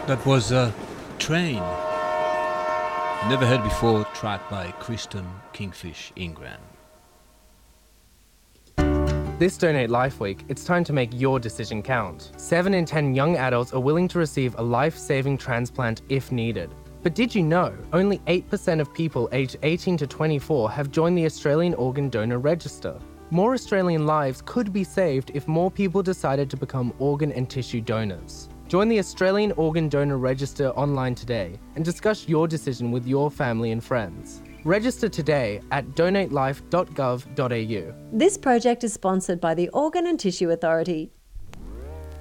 That was Train. Never heard before, track by Kristen Kingfish Ingram. This Donate Life Week, it's time to make your decision count. 7 in 10 young adults are willing to receive a life-saving transplant if needed. But did you know only 8% of people aged 18 to 24 have joined the Australian Organ Donor Register? More Australian lives could be saved if more people decided to become organ and tissue donors. Join the Australian Organ Donor Register online today and discuss your decision with your family and friends. Register today at donatelife.gov.au. This project is sponsored by the Organ and Tissue Authority.